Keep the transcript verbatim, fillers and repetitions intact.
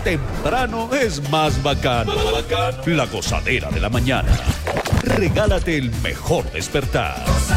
temprano es más bacano. La gozadera de la mañana. Regálate el mejor despertar.